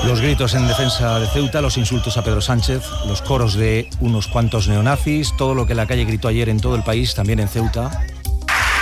Los gritos en defensa de Ceuta, los insultos a Pedro Sánchez, los coros de unos cuantos neonazis, todo lo que la calle gritó ayer en todo el país, también en Ceuta.